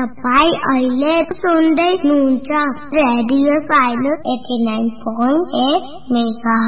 तपाईं अहिले सुन्दै हुनुहुन्छ रेडियो साइलेन्स 89.8 मेगा